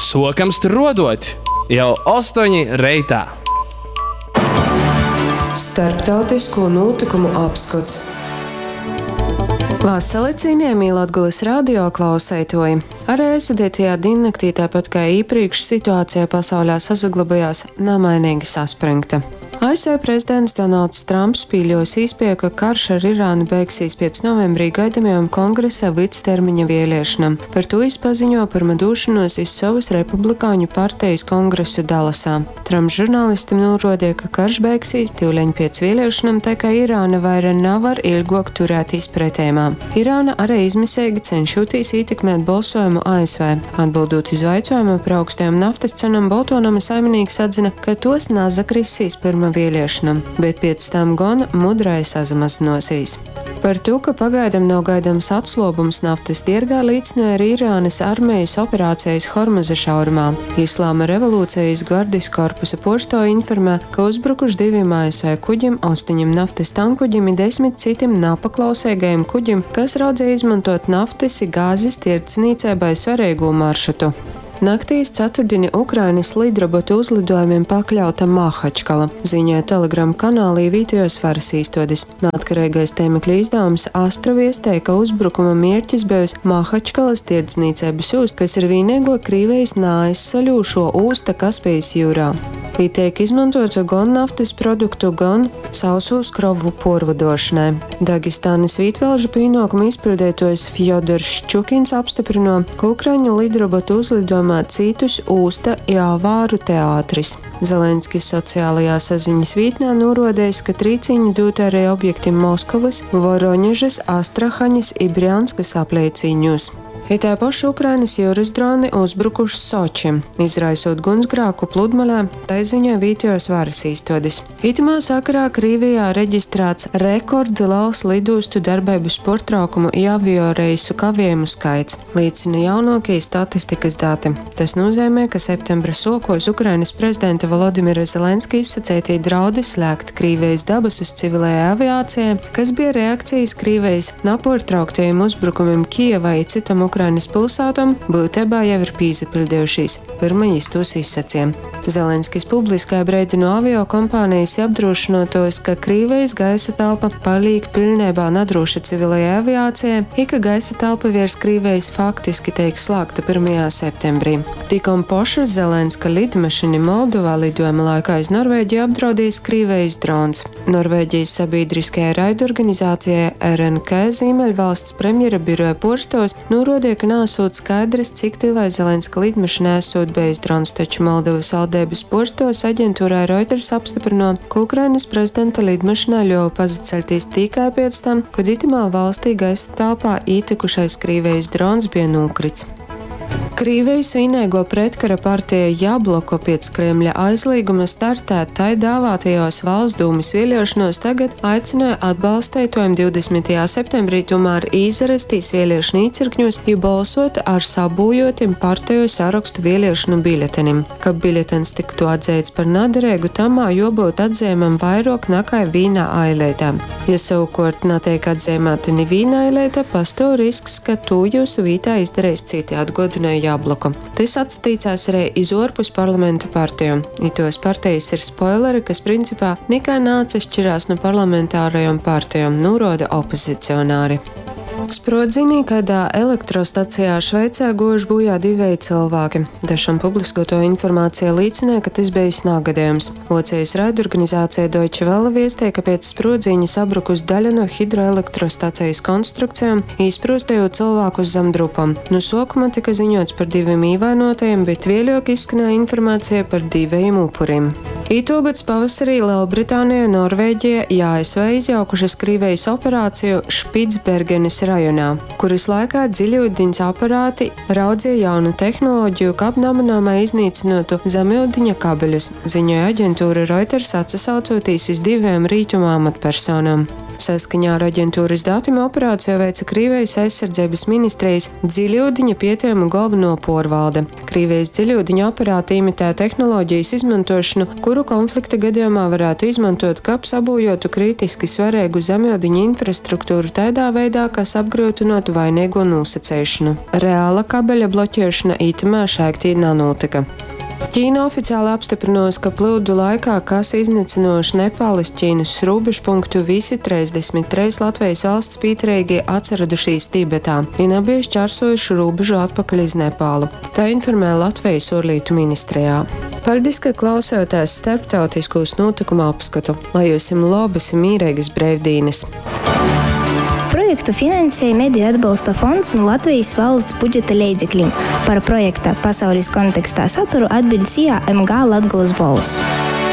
Sokams tur rodot jau 8 reitā. Starptautisko notikumu apskats. Vasalicīniem Latgulis radio klausētoji. Arī aizvadītajā diennaktī, tāpat kā iepriekš, situācija pasaulē saglabājās nemainīgi saspringta. ASV prezidents Donalds Trumps pieļaus īspēju, ka karš ar Irānu beigsies pēc novembrī gaidāmajām kongresa vidstermiņa vēlēšanām. Par to paziņo par medūšanos iz savas republikāņu partijas kongresu Dalasā. Trumps žurnālistam norādīja, ka karš beigsies tūleņ pēc vēlēšanām, tā kā Irāna vairs nevar ilgāk turēties pretējumā. Irāna arī izmisīgi cenšoties ietekmēt balsojumu ASV. Atbildot uz jautājumu par augstajām naftas cenām, Baltonama saimnieks atzina, ka tos nazakrisīs pirmā vēlēšanām, bet pēc tam gan mudrai sazamazinosies. Par to, ka pagaidām nav gaidāms atslābums naftas tirgā, liecināja arī Irānas armijas operācijas Hormuza šaurumā. Islāma revolūcijas gvardijas korpusa porštāvi informē, ka uzbrukuši 2 ASV kuģim, 8 naftas tankuģim un 10 citiem napaklausīgajiem kuģim, kas raudzēja izmantot naftas un gāzes tirdzniecībai svarīgu maršrutu. Naktīs ceturtdienā Ukrainas lidrobotu uzlidojumiem pakļauta Mahačkala, ziņoja Telegram kanālī vietējos varas īstotis. Neatkarīgais tīmekļa izdevums Astra viestēja, ka uzbrukuma mērķis bijusi Mahačkalas tirdzniecības osta, kas ir vienīgo Krievijas neaizsaļošo osta Kaspijas jūrā. Viņa tiek izmantota gan naftas produktu, gan sausūs krovu porvadošanai. Dagestānas vītvelža pienākumu izpildītājs Fjodors Ščukins apstiprino, ka Ukraiņu lidrobotu uzlidojumā citus osta Jāvāru teātris. Zelenskis sociālajā saziņas vietnē norādījis, ka trīcīņi dot arī objektiem Moskavas, Voroņežas, Astrahaņas un Brjanskas apliecīņos. Itā paša Ukrainas jūras droni uzbrukuši Sočim, izraisot gunsgrēku pludmalē, tai ziņoja vietējos varas īstotis. Itamā sakarā Krievijā reģistrēts rekordliels lidostu darbības pārtraukumu un avioreisu kavējumu skaits, liecina jaunākie statistikas dati. Tas nozīmē, ka septembra sākos Ukrainas prezidenta Volodimira Zelenska izsacītie draudi slēgt Krievijas dabas uz civilajai aviācijai, kas bija reakcijas Krievijas nepārtrauktajiem uzbrukumiem Kijevai un citam Ukrainas pilsētām, būtībā jau ir pīzapildījušies. Pirmais tos izsacīja. Zelenskis publiskā brēdino avio kompānijas apdrošinotos, ka Krievijas gaisa telpa paliek pilnībā nedroša civilajai aviācijai, un ka gaisa telpa virs Krievijas faktiski tiek slēgta 1. septembrī. Tikom poša Zelenska lidmašīna Moldovā lidojuma laikā iz Norvēģiju apdraudījis Krievijas drons. Norvēģijas sabiedriskajai raidorganizācijai RNK Ziemeļvalsts premjera biroja porstos norādīja, ka nesot skaidrs, cik tīvai Zelenska lidmašīnā esot bijis drons, taču Moldovas valdības porstos aģentūrai Reuters apstiprino, ka Ukrainas prezidenta lidmašīnā ļauj pazaceļties tikai pēc tam, kad itamā valstī gaisa telpā ietikušais Krievijas drons bija nokrits. Krievijas vienīgo pretkara partija Jabloko pēc Kremļa aizlieguma startēt tai dāvātajos valsts dūmis vēlēšanos tagad aicināja atbalstītājiem 20. septembrī tomēr izrastīs vēlēšanu īcirkņos un balsot ar sabūjotim partiju sarakstu vēlēšanu biļetenim. Kad biļetens tiktu atzīts par naderīgu, tamā jābūt atzīmam vairāk nekā vienā ailētā. Ja savukārt netiek atzīmēta neviena ailēta, pastāv risks, ka to jūsu vietā izdarīs citi, atgādināja Jabloko. Tas atsatīcās arī iz ārpus parlamentu partiju. Itos partijas ir spoileri, kas principā nekā neatšķirās no parlamentārajām partijām, norāda opozicionāri. Sprodzini, kādā elektrostacijā Šveicē guvuši bojā 2 cilvēki. Dažam publiskoto informācija liecināja, ka tas bijis negadījums. Vācijas raidorganizācija Deutsche Welle viestīja, ka pēc sprodziņa sabrukus daļa no hidroelektrostacijas konstrukcijām, izprostējot cilvēkus zem drupam. No sākuma tika ziņots par 2 ievainotajiem, bet vēlāk izskanēja informācija par 2 upuriem. Ītogads pavasarī Lielbritānija, Norvēģija, ASV izjaukušas Krievijas operāciju Špicbergenes rajonā, kuras laikā dziļūdeņas aparāti raudzīja jaunu tehnoloģiju, kā apnamanāmai iznīcinotu zemūdeņa kabeļus, ziņoja aģentūra Reuters atsasaucoties iz 2 rītuma amatpersonām. Saskaņā ar aģentūras datiem operāciju veica Krievijas aizsardzības ministrijas dziļūdeņa pietejumu galveno porvalde. Krievijas dziļūdeņa aparāti imitē tehnoloģijas izmantošanu, kuru konflikta gadījumā varētu izmantot, kā sabūjotu kritiski svarīgu zemūdeņa infrastruktūru tādā veidā, kas apgrūtinātu vainīgo nosacēšanu. Reāla kabeļa bloķēšana itamā šaktī nanotika. Ķīna oficiāli apstiprinājusi, ka plūdu laikā, kas iznīcinoši Nepāles Ķīnas robežpunktu, visi 33 Latvijas valsts pieturīgi atsaradušies Tibetā. Viņi bija šķērsojuši robežu atpakaļ uz Nepālu. Tā informē Latvijas ārlietu ministrijā. Paldies, ka klausāties starptautiskos notikumu apskatu, lai jums labas un mīrīgas brīvdienas! Projektu finansēja Mediju atbalsta fonds no Latvijas valsts budžeta līdzekļiem. Par projekta pasaules kontekstā saturu atbild SIA MG Latgolas balss.